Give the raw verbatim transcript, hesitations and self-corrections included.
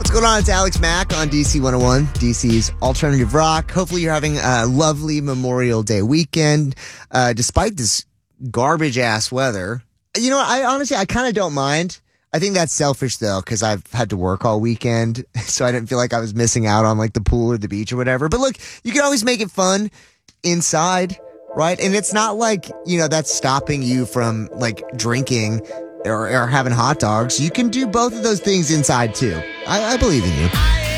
What's going on? It's Alex Mack on D C one oh one, D C's Alternative Rock. Hopefully you're having a lovely Memorial Day weekend, uh, despite this garbage-ass weather. You know, I honestly, I kind of don't mind. I think that's selfish, though, because I've had to work all weekend, so I didn't feel like I was missing out on, like, the pool or the beach or whatever. But look, you can always make it fun inside, right? And it's not like, you know, that's stopping you from, like, drinking or, or having hot dogs. You can do both of those things inside, too. I, I believe in you.